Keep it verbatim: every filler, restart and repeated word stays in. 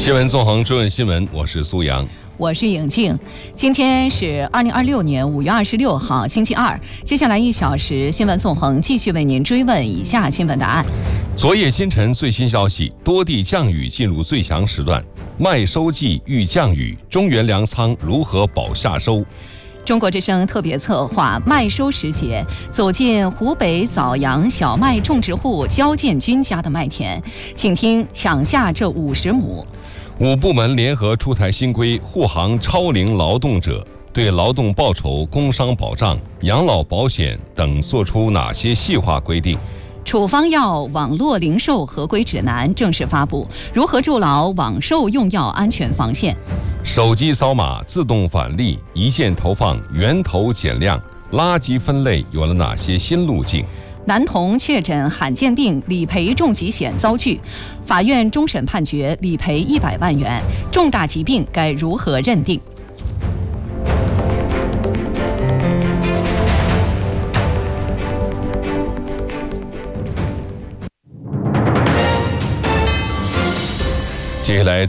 新闻纵横追问新闻，我是苏阳， 我是颖静。今天是二零二六年五月二十六号，星期二。接下来一小时，新闻纵横继续为您追问以下新闻答案。 昨夜今晨最新消息，多地降雨进入最强时段，麦收季遇降雨，中原粮仓如何保夏收？ 中国之声特别策划麦收时节，走进湖北枣阳小麦种植户焦建军家的麦田，请听抢下这五十亩。 五部门联合出台新规，护航超龄劳动者，对劳动报酬、工伤保障、养老保险等作出哪些细化规定？ 处方药网络零售合规指南正式发布，如何筑牢网售用药安全防线？ 手机扫码自动返利，一键投放，源头减量，垃圾分类有了哪些新路径？ 男童确诊罕见病理赔重疾险遭拒，法院终审判决理赔一百万元，重大疾病该如何认定？ 接下来